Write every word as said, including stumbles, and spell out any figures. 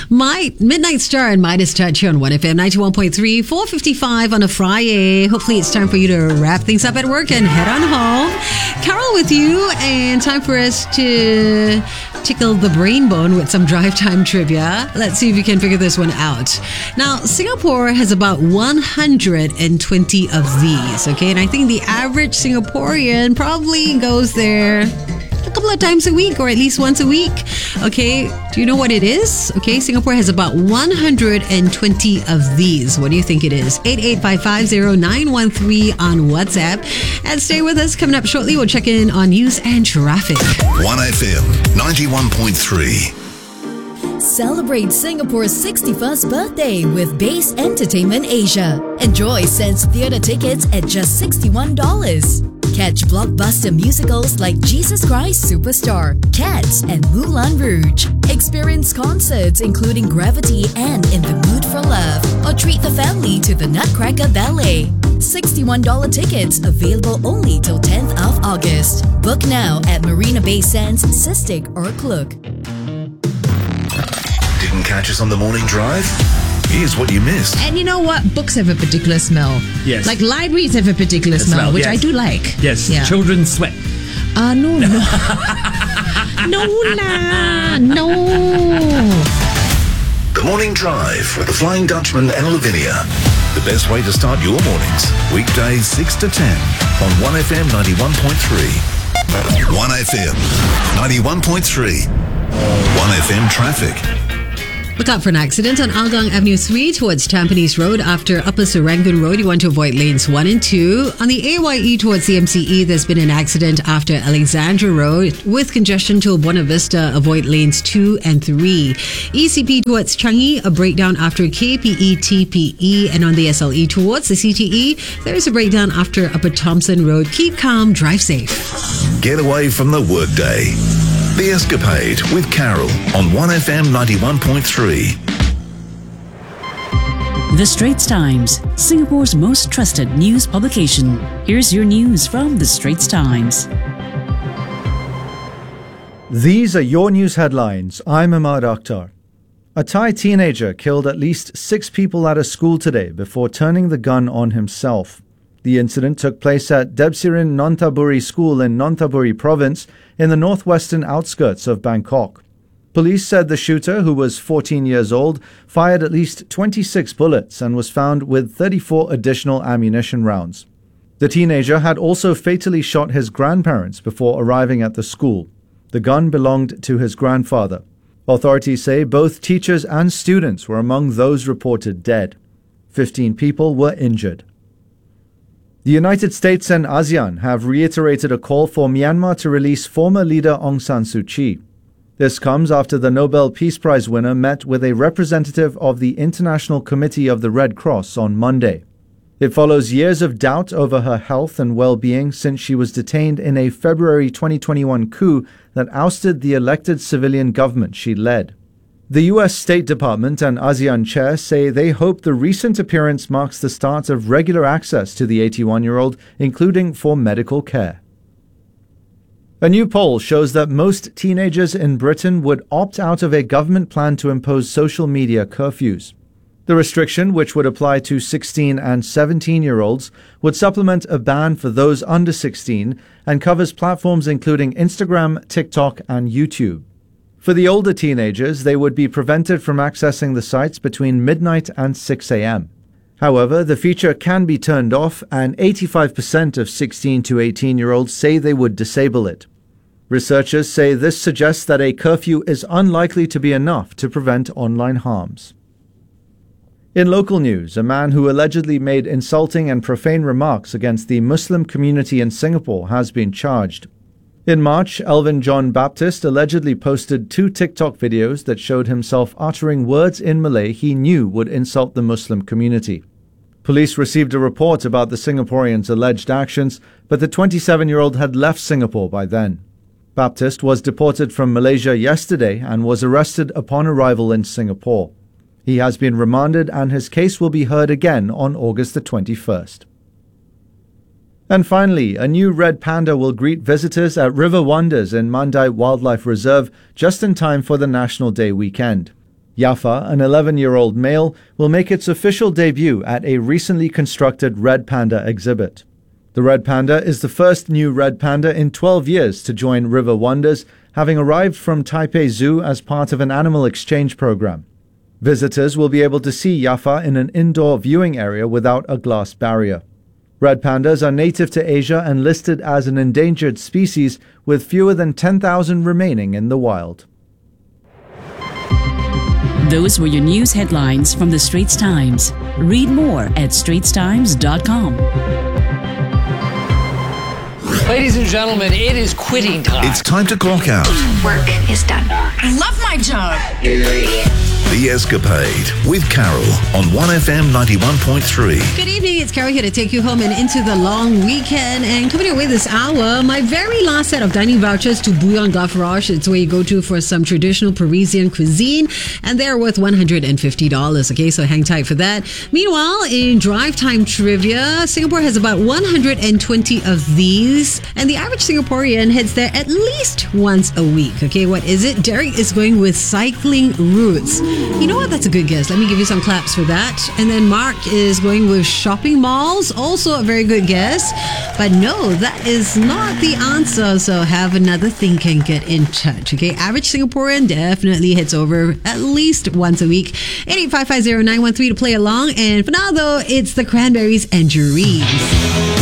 My Midnight Star and Midas Touch here on one F M ninety-one point three, four fifty-five on a Friday. Hopefully it's time for you to wrap things up at work and head on home. Carol with you, and time for us to tickle the brain bone with some drive time trivia. Let's see if you can figure this one out. Now, Singapore has about one hundred twenty of these, okay? And I think the average Singaporean probably goes there a couple of times a week, or at least once a week. Okay, do you know what it is? Okay, Singapore has about one hundred twenty of these. What do you think it is? eight eight five five zero nine one three on WhatsApp. And stay with us. Coming up shortly, we'll check in on news and traffic. one F M ninety-one point three. Celebrate Singapore's sixty-first birthday with Base Entertainment Asia. Enjoy Sense Theatre tickets at just sixty-one dollars. Catch blockbuster musicals like Jesus Christ Superstar, Cats, and Moulin Rouge. Experience concerts including Gravity and In the Mood for Love. Or treat the family to the Nutcracker Ballet. sixty-one dollars tickets available only till tenth of August. Book now at Marina Bay Sands, Sistig, or Klook. Didn't catch us on the morning drive? Here's what you missed. And you know what? Books have a particular smell. Yes. Like libraries have a particular smell, smell, which yes. I do like. Yes. Yeah. Children sweat. Uh, no, no. no, lah. No. The Morning Drive with the Flying Dutchman and Lavinia. The best way to start your mornings. Weekdays six to ten on one F M ninety-one point three. one F M ninety-one point three. one F M traffic. Look out for an accident on Hougang Avenue three towards Tampines Road after Upper Serangoon Road. You want to avoid lanes one and two. On the A Y E towards the M C E, there's been an accident after Alexandra Road with congestion to Buena Vista. Avoid lanes two and three. E C P towards Changi, a breakdown after K P E T P E. And on the S L E towards the C T E, there is a breakdown after Upper Thompson Road. Keep calm, drive safe. Get away from the workday. The Escapade with Carol on one F M ninety-one point three. The Straits Times, Singapore's most trusted news publication. Here's your news from The Straits Times. These are your news headlines. I'm Ahmad Akhtar. A Thai teenager killed at least six people at a school today before turning the gun on himself. The incident took place at Debsirin Nonthaburi School in Nonthaburi Province in the northwestern outskirts of Bangkok. Police said the shooter, who was fourteen years old, fired at least twenty-six bullets and was found with thirty-four additional ammunition rounds. The teenager had also fatally shot his grandparents before arriving at the school. The gun belonged to his grandfather. Authorities say both teachers and students were among those reported dead. Fifteen people were injured. The United States and ASEAN have reiterated a call for Myanmar to release former leader Aung San Suu Kyi. This comes after the Nobel Peace Prize winner met with a representative of the International Committee of the Red Cross on Monday. It follows years of doubt over her health and well-being since she was detained in a February twenty twenty-one coup that ousted the elected civilian government she led. The U S State Department and ASEAN chair say they hope the recent appearance marks the start of regular access to the eighty-one-year-old, including for medical care. A new poll shows that most teenagers in Britain would opt out of a government plan to impose social media curfews. The restriction, which would apply to sixteen and seventeen-year-olds, would supplement a ban for those under sixteen and covers platforms including Instagram, TikTok, and YouTube. For the older teenagers, they would be prevented from accessing the sites between midnight and six a.m. However, the feature can be turned off, and eighty-five percent of sixteen to eighteen-year-olds say they would disable it. Researchers say this suggests that a curfew is unlikely to be enough to prevent online harms. In local news, a man who allegedly made insulting and profane remarks against the Muslim community in Singapore has been charged. In March, Elvin John Baptist allegedly posted two TikTok videos that showed himself uttering words in Malay he knew would insult the Muslim community. Police received a report about the Singaporean's alleged actions, but the twenty-seven-year-old had left Singapore by then. Baptist was deported from Malaysia yesterday and was arrested upon arrival in Singapore. He has been remanded and his case will be heard again on August the twenty-first. And finally, a new red panda will greet visitors at River Wonders in Mandai Wildlife Reserve just in time for the National Day weekend. Yafa, an eleven-year-old male, will make its official debut at a recently constructed Red Panda exhibit. The Red Panda is the first new red panda in twelve years to join River Wonders, having arrived from Taipei Zoo as part of an animal exchange program. Visitors will be able to see Yafa in an indoor viewing area without a glass barrier. Red pandas are native to Asia and listed as an endangered species, with fewer than ten thousand remaining in the wild. Those were your news headlines from the Straits Times. Read more at straits times dot com. Ladies and gentlemen, it is quitting time. It's time to clock out. Work is done. I love my job. The Escapade with Carol on one F M ninety-one point three. Good evening, it's Carol here to take you home and into the long weekend. And coming your way this hour, my very last set of dining vouchers to Bouillon Gavroche. It's where you go to for some traditional Parisian cuisine, and they're worth one hundred fifty dollars. Okay, so hang tight for that. Meanwhile, in Drive Time Trivia, Singapore has about one hundred twenty of these, and the average Singaporean heads there at least once a week. Okay, what is it? Derek is going with cycling routes. You know what? That's a good guess. Let me give you some claps for that. And then Mark is going with shopping malls. Also a very good guess. But no, that is not the answer. So have another think and get in touch. Okay, average Singaporean definitely heads over at least once a week. eight eight five five zero nine one three to play along. And for now, though, it's the Cranberries and Juries.